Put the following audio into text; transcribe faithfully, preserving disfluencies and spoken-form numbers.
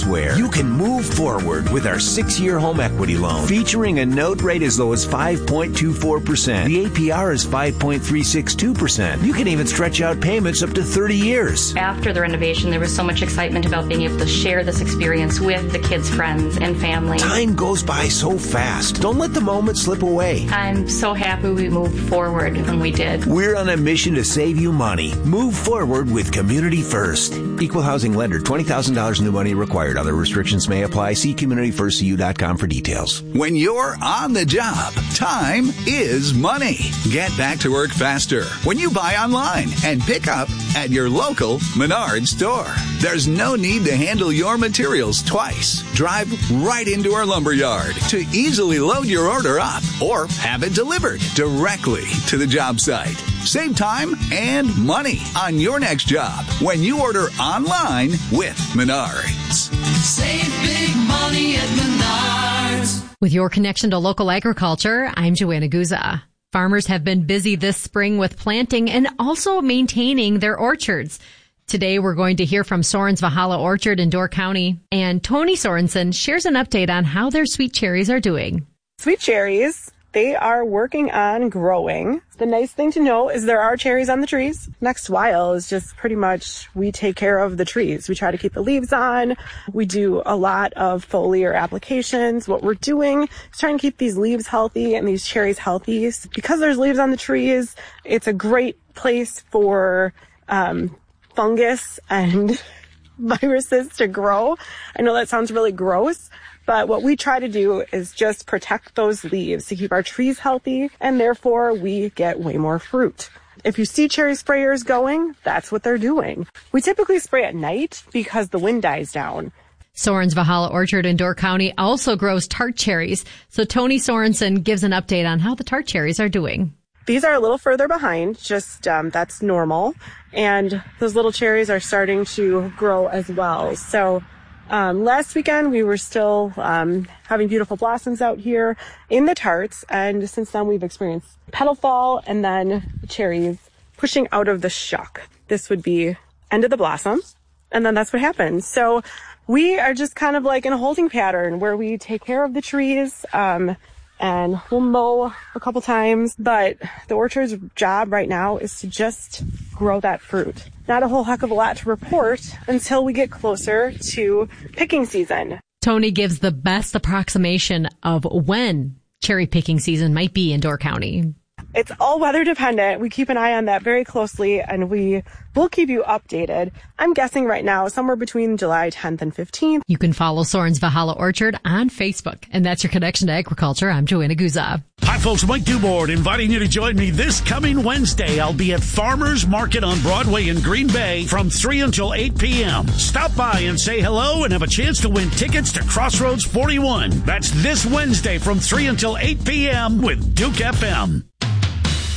elsewhere. You can move forward with our six-year home equity loan, featuring a note rate as low as five point two four percent. The A P R is five point three six two percent. You can even stretch out payments up to thirty years. After the renovation, there was so much excitement about being able to share this experience with the kids' friends and family. Time goes by so fast. Don't let the moment slip away. I'm so happy we moved forward when we did. We're on a mission to save you money. Move forward with Community First. Equal housing lender, twenty thousand dollars new money required. Other restrictions may apply. See community first c u dot com for details. When you're on the job, time is money. Get back to work faster when you buy online and pick up at your local Menards store. There's no need to handle your materials twice. Drive right into our lumberyard to easily load your order up or have it delivered directly to the job site. Save time and money on your next job when you order online with Menards. Save big money at Menards. With your connection to local agriculture, I'm Joanna Guza. Farmers have been busy this spring with planting and also maintaining their orchards. Today, we're going to hear from Soren's Valhalla Orchard in Door County, and Tony Sorensen shares an update on how their sweet cherries are doing. Sweet cherries, they are working on growing. The nice thing to know is there are cherries on the trees. Next while is just pretty much we take care of the trees. We try to keep the leaves on. We do a lot of foliar applications. What we're doing is trying to keep these leaves healthy and these cherries healthy. Because there's leaves on the trees, it's a great place for um, fungus and viruses to grow. I know that sounds really gross, but what we try to do is just protect those leaves to keep our trees healthy, and therefore we get way more fruit. If you see cherry sprayers going, that's what they're doing. We typically spray at night because the wind dies down. Soren's Valhalla Orchard in Door County also grows tart cherries. So Tony Sorensen gives an update on how the tart cherries are doing. These are a little further behind, just um, that's normal. And those little cherries are starting to grow as well. So um, last weekend we were still um, having beautiful blossoms out here in the tarts. And since then we've experienced petal fall and then cherries pushing out of the shuck. This would be end of the blossom. And then that's what happens. So we are just kind of like in a holding pattern where we take care of the trees, um, and we'll mow a couple times, but the orchard's job right now is to just grow that fruit. Not a whole heck of a lot to report until we get closer to picking season. Tony gives the best approximation of when cherry picking season might be in Door County. It's all weather dependent. We keep an eye on that very closely, and we will keep you updated. I'm guessing right now somewhere between July tenth and fifteenth. You can follow Soren's Valhalla Orchard on Facebook. And that's your connection to agriculture. I'm Joanna Guza. Hi, folks. Mike Dubord inviting you to join me this coming Wednesday. I'll be at Farmers Market on Broadway in Green Bay from three until eight p.m. Stop by and say hello and have a chance to win tickets to Crossroads forty-one. That's this Wednesday from three until eight p.m. with Duke F M.